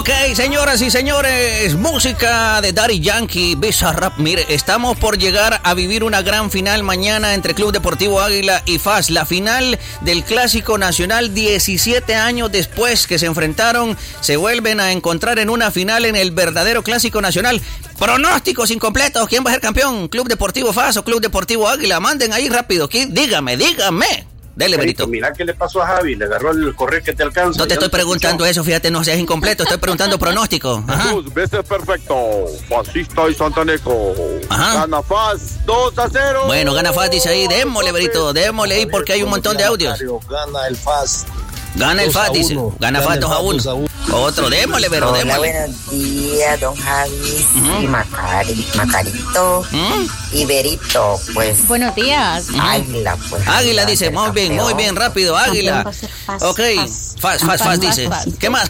Ok, señoras y señores, música de Daddy Yankee, Bizarrap. Mire, estamos por llegar a vivir una gran final mañana entre Club Deportivo Águila y FAS. La final del Clásico Nacional, 17 años después que se enfrentaron, se vuelven a encontrar en una final en el verdadero Clásico Nacional. Pronósticos incompletos, ¿quién va a ser campeón? ¿Club Deportivo FAS o Club Deportivo Águila? Manden ahí rápido, dígame. Dele, Benito. Mira qué le pasó a Javi, le agarró el correo que te alcanza. No te estoy preguntando eso, fíjate, no seas incompleto, estoy preguntando pronóstico. Dos veces perfecto, Fascista y Santaneco. Gana FAS 2-0. Bueno, gana FAS, dice ahí, démosle, Benito, démosle ahí porque hay un montón de audios. Gana el FAS. Gana el FAS, dice. Gana FAS 2-1. Otro, démosle, pero démosle. Buenos días, don Javi y Macarito y Berito, pues. Buenos días. Águila, pues. Águila dice, muy bien, rápido, Águila. Ok, FAS dice. ¿Qué más?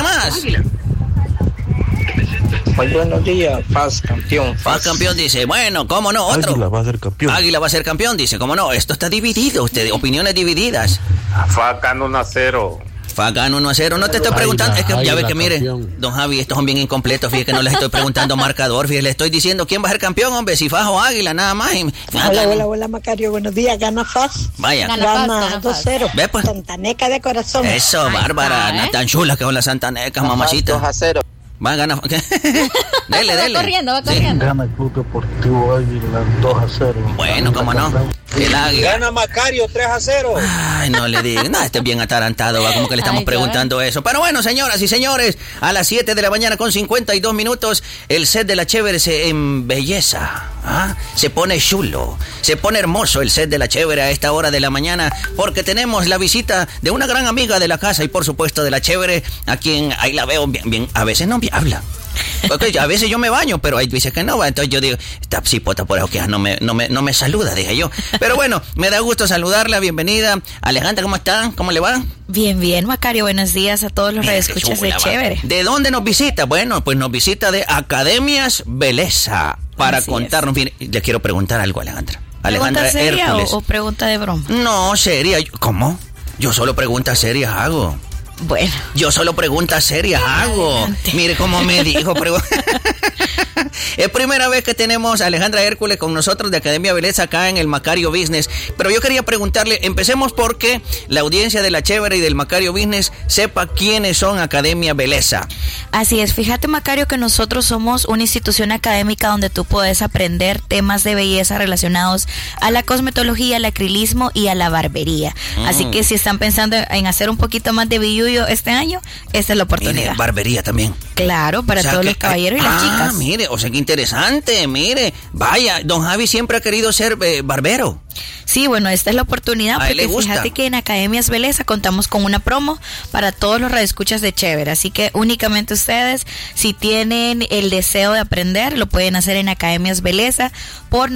Muy buenos días, FAS campeón. FAS campeón dice, bueno, cómo no, otro. Águila va a ser campeón. Águila va a ser campeón, dice, cómo no, esto está dividido, opiniones divididas. FAS gana 1-0. FAS gana 1-0, no te estoy preguntando, es que ya ves que mire, don Javi, estos son bien incompletos, fíjate que no les estoy preguntando marcador, fíjate, les estoy diciendo quién va a ser campeón, hombre, si FAS o Águila, nada más. Hola, Macario, buenos días, gana FAS. Vaya. Gana 2-0. Ve pues. Santaneca de corazón. Eso, Bárbara, no tan chula que son las Santanecas, mamacita. 2-0. Va a ganar. Dele. Va corriendo. Gana el Club Deportivo Águila 2-0. Bueno, cómo no. El Águila. Gana Macario 3-0. Ay, no le digo. No, este es bien atarantado, va, como que le estamos preguntando eso. Pero bueno, señoras y señores, a las 7 de la mañana con 52 minutos, el set de La Chévere se embelleza. Se pone chulo, se pone hermoso el set de La Chévere a esta hora de la mañana, porque tenemos la visita de una gran amiga de la casa y por supuesto de La Chévere, a quien ahí la veo bien, a veces no habla. Porque a veces yo me baño, pero hay veces que no, entonces yo digo, esta cipota por eso que no me saluda, dije yo. Pero bueno, me da gusto saludarla, bienvenida. Alejandra, ¿cómo está? ¿Cómo le va? Bien, Macario, buenos días a todos los radioescuchas de Chévere. ¿De dónde nos visita? Bueno, pues nos visita de Academias Beleza, para contarnos bien. Le quiero preguntar algo, Alejandra. ¿Pregunta seria o pregunta de broma? No, seria. ¿Cómo? Yo solo preguntas serias hago. Bueno. Yo solo preguntas serias hago. Mire cómo me dijo. Es primera vez que tenemos a Alejandra Hércules con nosotros de Academia Beleza acá en el Macario Business. Pero yo quería preguntarle, empecemos porque la audiencia de La Chévere y del Macario Business sepa quiénes son Academia Beleza. Así es, fíjate, Macario, que nosotros somos una institución académica donde tú puedes aprender temas de belleza relacionados a la cosmetología, al acrilismo y a la barbería. Así que si están pensando en hacer un poquito más de billuyo este año, esta es la oportunidad. Mire, barbería también. Claro, para todos los caballeros y las chicas. Mire, o sea, qué interesante, mire. Vaya, don Javi siempre ha querido ser barbero. Sí, bueno, esta es la oportunidad porque fíjate que en Academias Beleza contamos con una promo para todos los radioescuchas de Chévere, así que únicamente ustedes, si tienen el deseo de aprender, lo pueden hacer en Academias Beleza por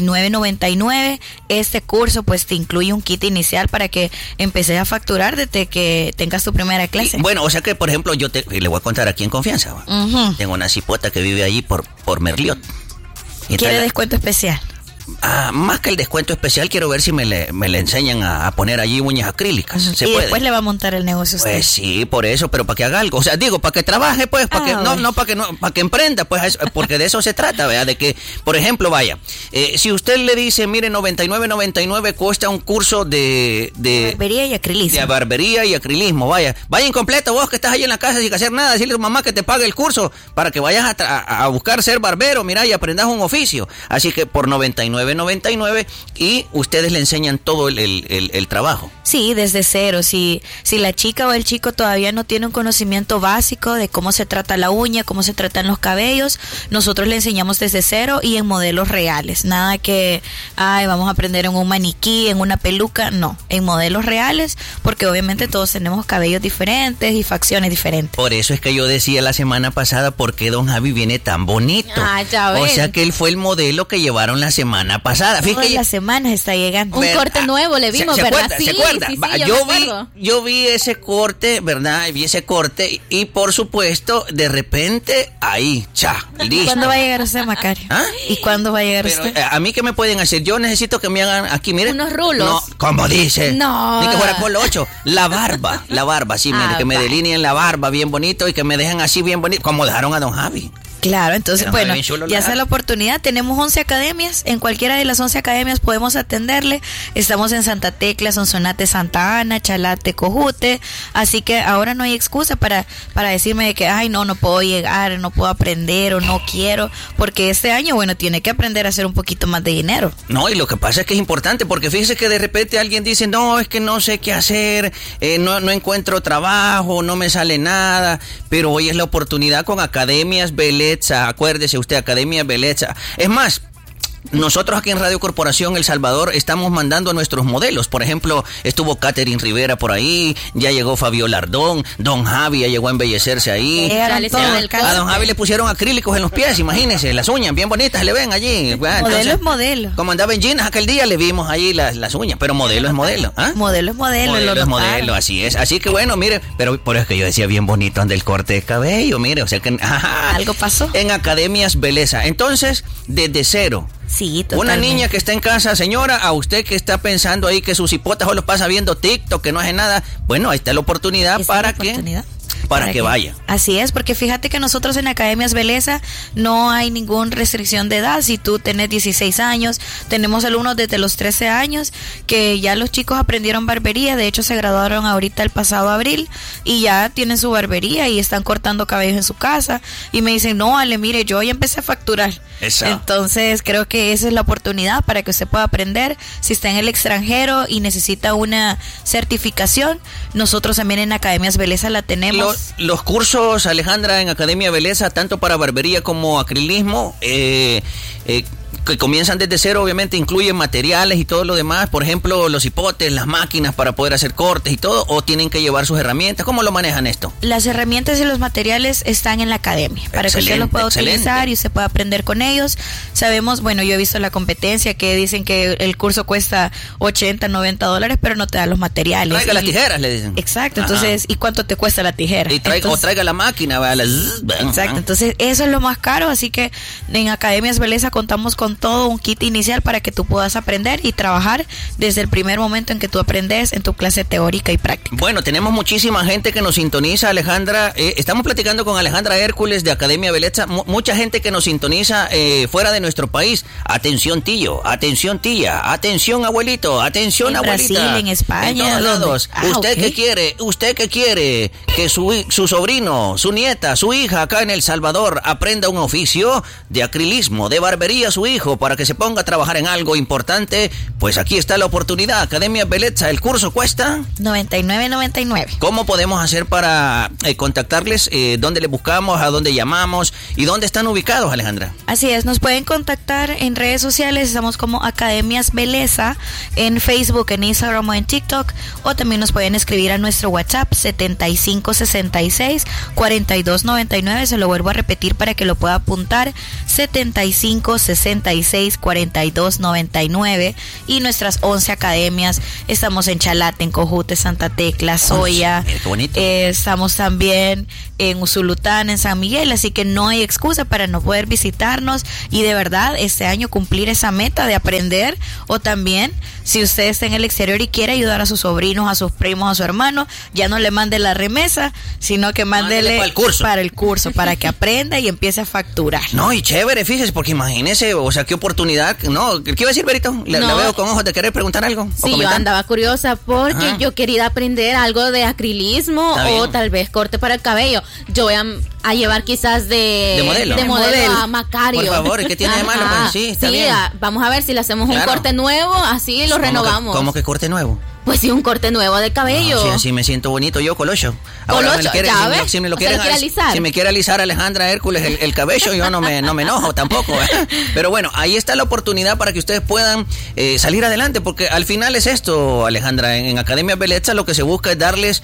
$99.99. Este curso pues te incluye un kit inicial para que empeces a facturar desde que tengas tu primera clase. Bueno, o sea que por ejemplo yo le voy a contar aquí en confianza. Tengo una cipota que vive allí por Merliot. ¿Quiere descuento especial? Más que el descuento especial, quiero ver si me le enseñan a poner allí uñas acrílicas. ¿Se puede? Después le va a montar el negocio usted. Pues sí, por eso, pero para que haga algo. O sea, digo, para que trabaje, pues, para que para que emprenda, pues, porque de eso se trata, ¿verdad? De que, por ejemplo, vaya, si usted le dice, mire, $99.99 cuesta un curso de barbería y acrilismo. De barbería y acrilismo, vaya incompleto, vos que estás ahí en la casa sin hacer nada, decirle a tu mamá que te pague el curso para que vayas a buscar ser barbero, mira, y aprendas un oficio. Así que por $99.99 y ustedes le enseñan todo el trabajo. Sí, desde cero. Si la chica o el chico todavía no tiene un conocimiento básico de cómo se trata la uña, cómo se tratan los cabellos, nosotros le enseñamos desde cero y en modelos reales. Nada que, vamos a aprender en un maniquí, en una peluca, no. En modelos reales, porque obviamente todos tenemos cabellos diferentes y facciones diferentes. Por eso es que yo decía la semana pasada por qué don Javi viene tan bonito. Ya ves. O sea que él fue el modelo que llevaron la semana semana pasada. Todas las semanas está llegando. Un corte nuevo le vimos, ¿verdad? ¿Se acuerda? Sí, yo vi ese corte, ¿verdad? Vi ese corte y por supuesto, de repente, ahí, listo. ¿Cuándo va a llegar usted, Macario? ¿Ah? ¿Y cuándo va a llegar usted? A mí, ¿qué me pueden hacer? Yo necesito que me hagan aquí, mire. Unos rulos. No, como dice. No. Ni que fuera Polo 8. La barba, sí, mire, que me delineen la barba bien bonito y que me dejen así bien bonito, como dejaron a don Javi. Claro, entonces, bueno, ya sea la oportunidad. Tenemos 11 academias. En cualquiera de las 11 academias podemos atenderle. Estamos en Santa Tecla, Sonsonate, Santa Ana, Chalate, Cojute. Así que ahora no hay excusa para decirme de que, ay, no puedo llegar, no puedo aprender o no quiero. Porque este año, bueno, tiene que aprender a hacer un poquito más de dinero. No, y lo que pasa es que es importante porque fíjese que de repente alguien dice, no, es que no sé qué hacer, no encuentro trabajo, no me sale nada. Pero hoy es la oportunidad con Academias Belleza. Acuérdese usted, Academia Belleza. Es más, nosotros aquí en Radio Corporación El Salvador estamos mandando a nuestros modelos. Por ejemplo, estuvo Catherine Rivera por ahí, ya llegó Fabiola Ardón, don Javi ya llegó a embellecerse ahí. A don Javi le pusieron acrílicos en los pies, imagínense, las uñas bien bonitas se le ven allí. Modelo es modelo. Como andaba en jeans aquel día le vimos allí las uñas, pero modelo es modelo. ¿Ah? Modelo es modelo. Modelo es modelo, así es. Así que bueno, mire, pero por eso que yo decía bien bonito anda el corte de cabello, mire, o sea que... Algo pasó. En Academias Belleza. Entonces, desde cero. Sí, totalmente. Una niña que está en casa, señora, a usted que está pensando ahí que sus hipotas solo pasa viendo TikTok, que no hace nada, bueno, ahí está la oportunidad para que vaya. Así es, porque fíjate que nosotros en Academias Belleza no hay ninguna restricción de edad. Si tú tenés 16 años, tenemos alumnos desde los 13 años que ya los chicos aprendieron barbería. De hecho, se graduaron ahorita el pasado abril y ya tienen su barbería y están cortando cabellos en su casa. Y me dicen, no, Ale, mire, yo ya empecé a facturar. Entonces, creo que esa es la oportunidad para que usted pueda aprender. Si está en el extranjero y necesita una certificación, nosotros también en Academias Belleza la tenemos. Los cursos, Alejandra, en Academia Belleza, tanto para barbería como acrilismo, que comienzan desde cero, obviamente incluyen materiales y todo lo demás, por ejemplo, los hipotes, las máquinas para poder hacer cortes y todo, o tienen que llevar sus herramientas. ¿Cómo lo manejan esto? Las herramientas y los materiales están en la academia, para que usted los pueda utilizar y usted pueda aprender con ellos. Sabemos, bueno, yo he visto la competencia que dicen que el curso cuesta $80, $90, pero no te dan los materiales. Traiga las tijeras, le dicen. Exacto, entonces, ¿y cuánto te cuesta la tijera? Y traiga la máquina. Exacto, entonces eso es lo más caro, así que en Academias Belleza contamos con todo un kit inicial para que tú puedas aprender y trabajar desde el primer momento en que tú aprendes en tu clase teórica y práctica. Bueno, tenemos muchísima gente que nos sintoniza, Alejandra. Estamos platicando con Alejandra Hércules de Academia Belleza. Mucha gente que nos sintoniza fuera de nuestro país. Atención, tío. Atención, tía. Atención, abuelito. Atención, en abuelita. Brasil, en España. En todos lados. ¿Usted qué quiere? ¿Usted qué quiere? Que su sobrino, su nieta, su hija acá en El Salvador aprenda un oficio de acrilismo, de barbería su hijo, para que se ponga a trabajar en algo importante. Pues aquí está la oportunidad. Academia Belleza, el curso cuesta $99.99. ¿Cómo podemos hacer para contactarles? ¿Dónde les buscamos? ¿A dónde llamamos? ¿Y dónde están ubicados, Alejandra? Así es, nos pueden contactar en redes sociales. Estamos como Academias Belleza en Facebook, en Instagram o en TikTok, o también nos pueden escribir a nuestro WhatsApp 7566-4299. Se lo vuelvo a repetir para que lo pueda apuntar: 7566-4299. Y nuestras 11 academias, estamos en Chalate, en Cojute, Santa Tecla, Soya, estamos también en Usulután, en San Miguel, así que no hay excusa para no poder visitarnos y de verdad este año cumplir esa meta de aprender. O también, si usted está en el exterior y quiere ayudar a sus sobrinos, a sus primos, a su hermano, ya no le mande la remesa, sino que mándele para el curso, para que aprenda y empiece a facturar. No, y chévere, fíjese, porque imagínese, o sea, qué oportunidad. No, ¿qué iba a decir, Berito? La veo con ojos de querer preguntar algo. Sí, yo andaba curiosa porque yo quería aprender algo de acrilismo o tal vez corte para el cabello. Yo voy a llevar quizás de modelo a Macario. Por favor, ¿qué tiene de malo? Pues sí, está bien. Vamos a ver si le hacemos un corte nuevo, así lo renovamos. ¿Cómo que corte nuevo? Pues sí, un corte nuevo de cabello. Sí, así me siento bonito yo, Colocho. Ahora, si me quiere alisar Alejandra Hércules el cabello, yo no me enojo tampoco. Pero bueno, ahí está la oportunidad para que ustedes puedan salir adelante, porque al final es esto, Alejandra. En Academia Belleza lo que se busca es darles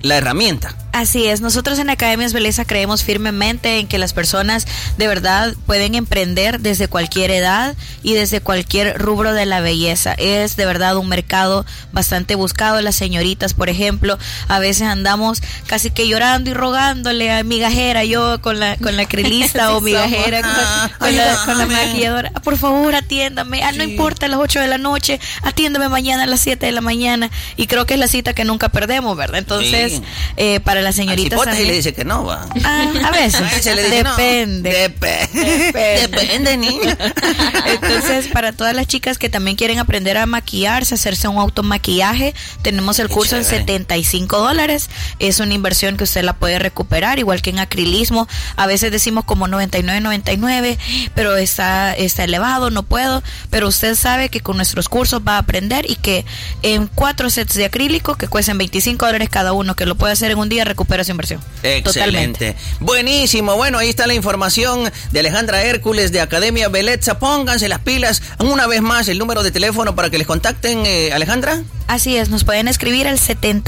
la herramienta. Así es, nosotros en Academias Belleza creemos firmemente en que las personas de verdad pueden emprender desde cualquier edad y desde cualquier rubro de la belleza. Es de verdad un mercado bastante buscado. Las señoritas, por ejemplo, a veces andamos casi que llorando y rogándole a migajera, yo con la acrilista o migajera con la maquilladora, por favor atiéndame, no importa a las 8 de la noche, atiéndame mañana a las 7 de la mañana, y creo que es la cita que nunca perdemos, ¿verdad? Entonces, para las señoritas también. Y le dice que no, va. A veces. Le dice depende. Depende, niña. Entonces, para todas las chicas que también quieren aprender a maquillarse, hacerse un automaquillaje, tenemos el curso en $75. Es una inversión que usted la puede recuperar, igual que en acrilismo. A veces decimos como $99.99, pero está elevado, no puedo. Pero usted sabe que con nuestros cursos va a aprender, y que en 4 sets de acrílico que cuestan $25 cada uno, que lo puede hacer en un día, recupera su inversión. Excelente. Totalmente. Buenísimo. Bueno, ahí está la información de Alejandra Hércules de Academia Belleza. Pónganse las pilas. Una vez más, el número de teléfono para que les contacten, Alejandra. Así es, nos pueden escribir al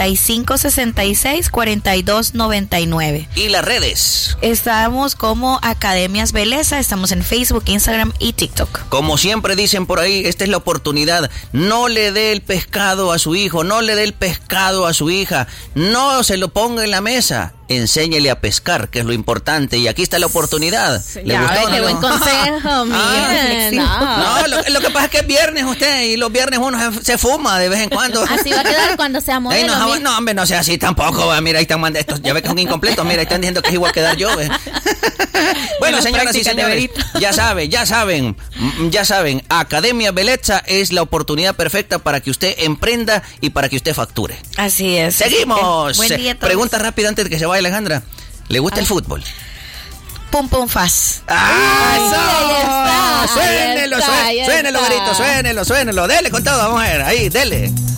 7566-4299. ¿Y las redes? Estamos como Academias Belleza, estamos en Facebook, Instagram y TikTok. Como siempre dicen por ahí, esta es la oportunidad. No le dé el pescado a su hijo, no le dé el pescado a su hija, no se lo ponga en la mesa. Enséñele a pescar, que es lo importante, y aquí está la oportunidad. ¿Le gustó? Qué buen consejo, miren. No, lo que pasa es que es viernes usted, y los viernes uno se fuma de vez en cuando. Así va a quedar cuando sea modelo. No, hombre, no sea así tampoco. Mira, ahí están mandando estos, ya ve que son incompletos. Mira, ahí están diciendo que es igual quedar yo. Bueno, señoras y señores, ya saben, Academia Belleza es la oportunidad perfecta para que usted emprenda y para que usted facture. Así es. Seguimos. Buen día a todos. Pregunta rápida antes de que se vaya Alejandra. ¿Le gusta el fútbol? Pum Pum Faz. Suénelo, grito, suénelo. Dele con todo, vamos a ver, ahí, dele.